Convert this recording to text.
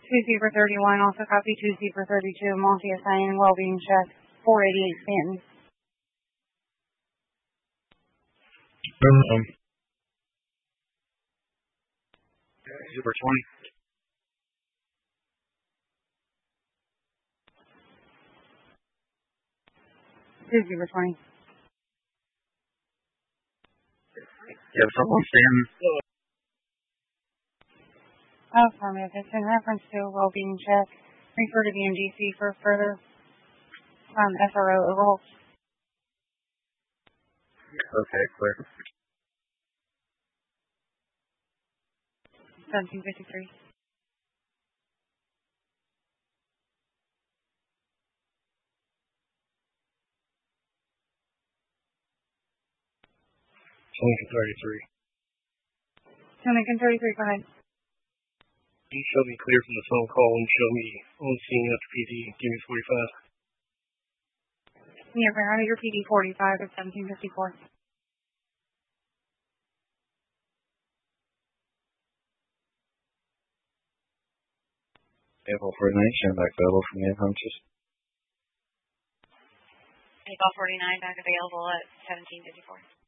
2C for 31, also copy 2C for 32, multi-assigning well-being check, 488 Stanton. 2 for 20. For 20. Yeah, someone Stanton. Affirmative. It's in reference to a well-being check. Refer to the MDC for further SRO overhaul. Okay, clear. 1753. 20-33. 20-33, go ahead. You show me clear from the phone call and show me on scene after PD. Give me 45. Yeah, we're out of your PD 45 at 1754. April 49, stand back available from the unconscious. April 49, back available at 1754.